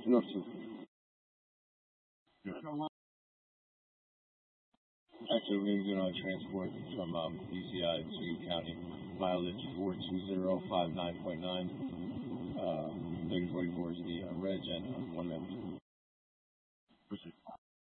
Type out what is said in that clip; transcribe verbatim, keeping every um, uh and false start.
North two. Good. Actually, we're going to do another transport from um, D C I to county. Mileage four two zero five nine point nine. Uh, thirty forty-four is the uh, reg and uh, one minute. Proceed.